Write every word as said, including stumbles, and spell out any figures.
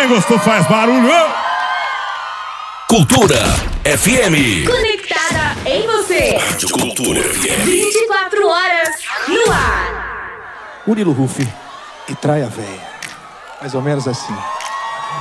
Quem gostou faz barulho. Cultura F M. Conectada em você. Rádio Cultura F M. vinte e quatro horas no ar. Murilo Rufi e Traia Véia. Mais ou menos assim.